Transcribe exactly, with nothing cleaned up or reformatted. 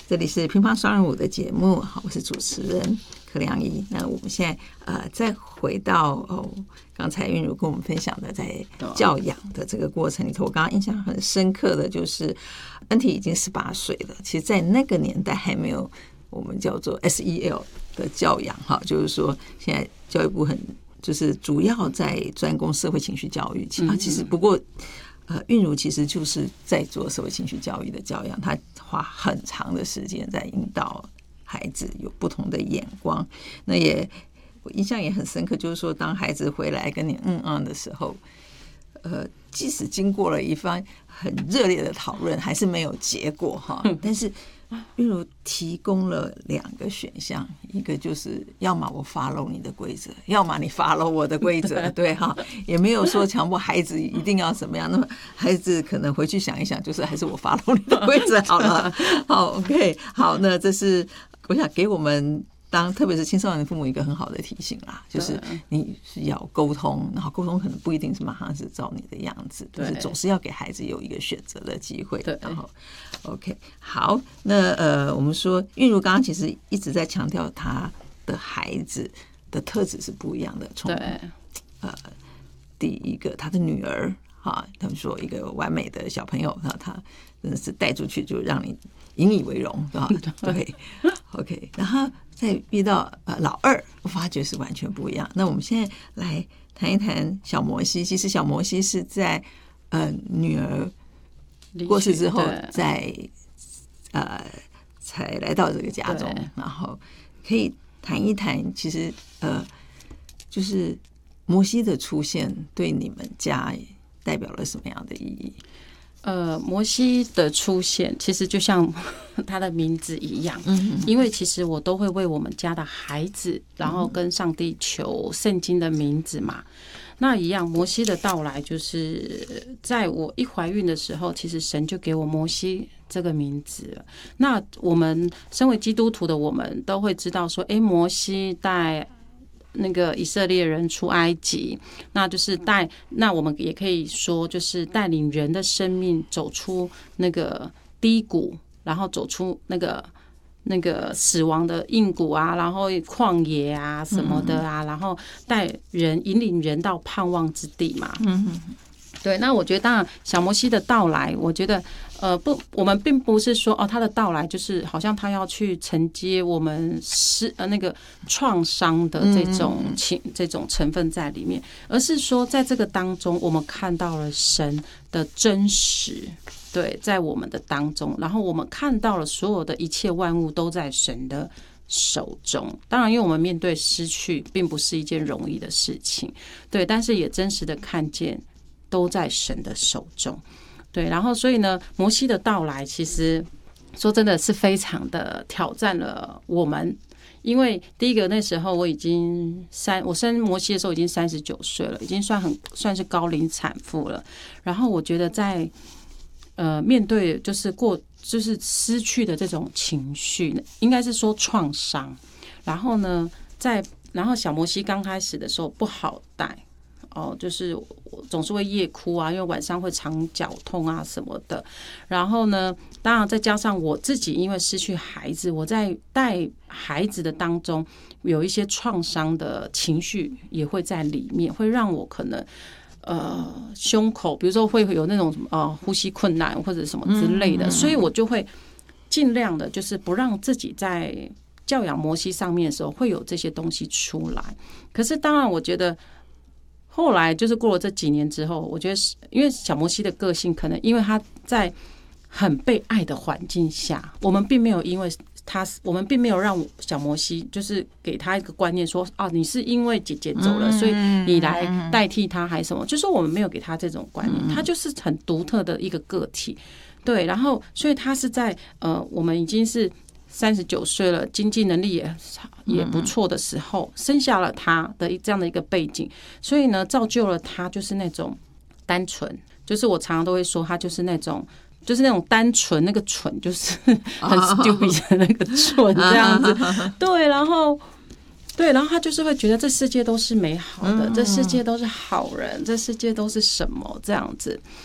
这里是乒乓双人舞的节目，好，我是主持人柯良仪。那我们现在呃再回到哦，刚才韵如跟我们分享的在教养的这个过程里头，我刚刚印象很深刻的就是恩体已经十八岁了，其实在那个年代还没有我们叫做 S E L 的教养哈，就是说现在教育部很就是主要在专攻社会情绪教育，其他其实不过。呃，韵如其实就是在做社会情绪教育的教养，他花很长的时间在引导孩子有不同的眼光。那也我印象也很深刻，就是说当孩子回来跟你嗯嗯的时候，呃，即使经过了一番很热烈的讨论，还是没有结果哈。但是韵如提供了两个选项，一个就是要么我 follow 你的规则，要么你 follow 我的规则，对哈，也没有说强迫孩子一定要怎么样。那么孩子可能回去想一想，就是还是我 follow 你的规则好了。好 ，OK， 好，那这是我想给我们。当特别是青少年父母一个很好的提醒啦，就是你是要沟通，然后沟通可能不一定是马上是照你的样子，就是总是要给孩子有一个选择的机会。然后 ，OK， 好，那呃，我们说韵如刚刚其实一直在强调他的孩子的特质是不一样的，从呃第一个他的女儿哈，他们说一个完美的小朋友，那他真的是带出去就让你引以为荣啊，对 ，OK， 然后。再遇到呃老二，我发觉是完全不一样。那我们现在来谈一谈小摩西。其实小摩西是在呃女儿过世之后，在呃才来到这个家中，然后可以谈一谈，其实呃就是摩西的出现对你们家代表了什么样的意义？ 呃，摩西的出现其实就像他的名字一样，嗯，因为其实我都会为我们家的孩子，然后跟上帝求圣经的名字嘛。那一样，摩西的到来就是在我一怀孕的时候，其实神就给我摩西这个名字了。那我们身为基督徒的我们都会知道说，哎，摩西带那个以色列人出埃及，那就是带，那我们也可以说，就是带领人的生命走出那个低谷，然后走出那个那个死亡的硬谷啊，然后旷野啊什么的啊，然后带人引领人到盼望之地嘛。嗯，对。那我觉得，当然小摩西的到来，我觉得。呃不，我们并不是说哦，他的到来就是好像他要去承接我们是呃那个创伤的这种情这种成分在里面，而是说在这个当中，我们看到了神的真实，对，在我们的当中，然后我们看到了所有的一切万物都在神的手中。当然，因为我们面对失去，并不是一件容易的事情，对，但是也真实的看见都在神的手中。对，然后所以呢，摩西的到来其实说真的是非常的挑战了我们，因为第一个那时候我已经三，我生摩西的时候已经三十九岁了，已经算很算是高龄产妇了。然后我觉得在呃面对就是过就是失去的这种情绪，应该是说创伤。然后呢，在然后小摩西刚开始的时候不好带。哦，就是我总是会夜哭啊，因为晚上会常脚痛啊什么的。然后呢，当然再加上我自己，因为失去孩子，我在带孩子的当中有一些创伤的情绪也会在里面，会让我可能呃胸口，比如说会有那种呃呼吸困难或者什么之类的，所以我就会尽量的，就是不让自己在教养摩西上面的时候会有这些东西出来。可是当然，我觉得。后来就是过了这几年之后，我觉得因为小摩西的个性，可能因为他在很被爱的环境下，我们并没有因为他，我们并没有让小摩西就是给他一个观念说，哦，你是因为姐姐走了，所以你来代替他还是什么？就是我们没有给他这种观念，他就是很独特的一个个体，对。然后，所以他是在呃，我们已经是。三十九岁了，经济能力也也不错的时候，生下了他的这样的一个背景，所以呢，造就了他就是那种单纯，就是我常常都会说，他就是那种，就是那种单纯，那个蠢就是很 stupid 的那个蠢这样子，对，然后。对，然后他就是会觉得这世界都是美好的，这世界都是好人，这世界都是什么这样子。